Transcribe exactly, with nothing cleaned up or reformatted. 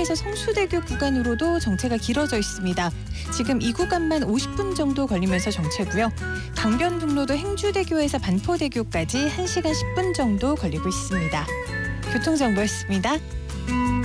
서울역에서 성수대교 구간으로도 정체가 길어져 있습니다. 지금 이 구간만 오십 분 정도 걸리면서 정체고요. 강변북로도 행주대교에서 반포대교까지 한 시간 십 분 정도 걸리고 있습니다. 교통정보였습니다.